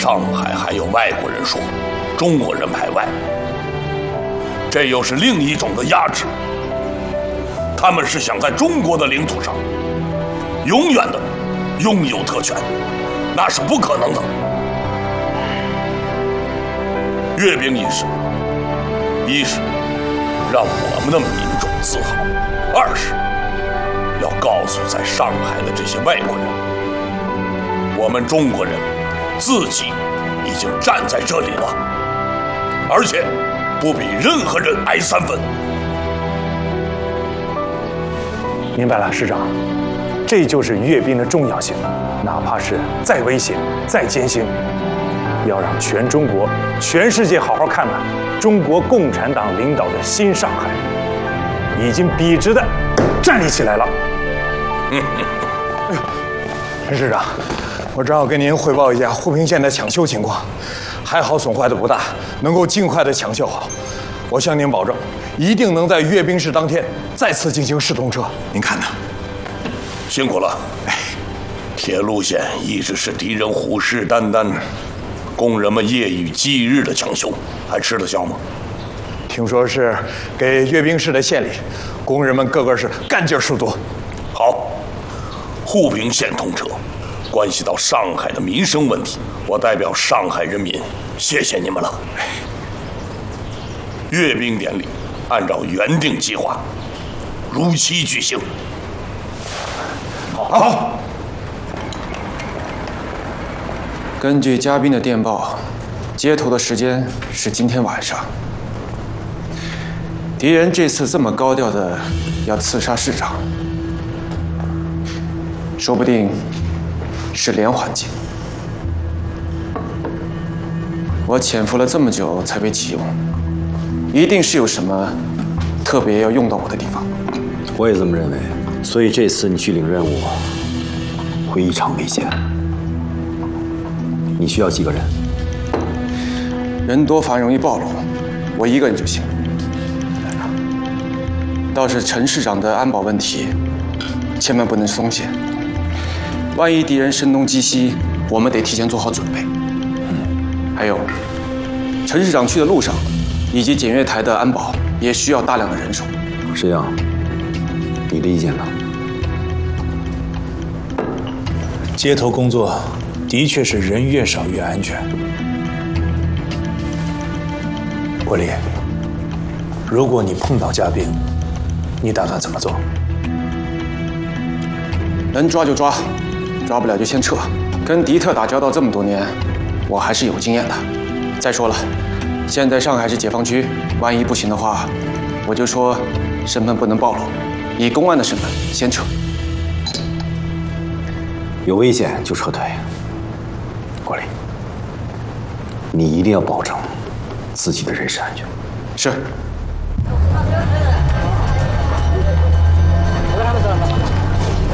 上海还有外国人说中国人排外，这又是另一种的压制。他们是想在中国的领土上永远的拥有特权，那是不可能的。阅兵仪式，一是让我们的民众自豪，二是要告诉在上海的这些外国人，我们中国人自己已经站在这里了，而且不比任何人矮3分。 明白了，师长，这就是阅兵的重要性。哪怕是再危险、再艰辛，要让全中国、全世界好好看看中国共产党领导的新上海已经笔直的站立起来了。陈师长，我正好跟您汇报一下沪平县的抢修情况，还好损坏的不大，能够尽快的抢修好。我向您保证，一定能在阅兵式当天再次进行试通车。您看呢？ 辛苦了。铁路线一直是敌人虎视眈眈，工人们夜以继日的抢修，还吃得消吗？ 听说是给阅兵式的县里，工人们个个是干劲十足。 好，沪平县通车，关系到上海的民生问题，我代表上海人民谢谢你们了。阅兵典礼按照原定计划如期举行。 好。 根据嘉宾的电报，接头的时间是今天晚上。敌人这次这么高调的要刺杀市长，说不定是连环计。我潜伏了这么久才被启用，一定是有什么特别要用到我的地方。 我也这么认为，所以这次你去领任务会异常危险。你需要几个人？ 人多反而容易暴露，我一个人就行。倒是陈市长的安保问题，千万不能松懈。万一敌人声东击西，我们得提前做好准备。还有，陈市长去的路上，以及检阅台的安保也需要大量的人手。 石阳，你的意见呢？ 街头工作的确是人越少越安全。国立，如果你碰到嘉宾，你打算怎么做？ 能抓就抓，抓不了就先撤。跟敌特打交道这么多年，我还是有经验的。再说了，现在上海是解放区，万一不行的话，我就说身份不能暴露，以公安的身份先撤。 有危险就撤退。国立，你一定要保证自己的人身安全。 是。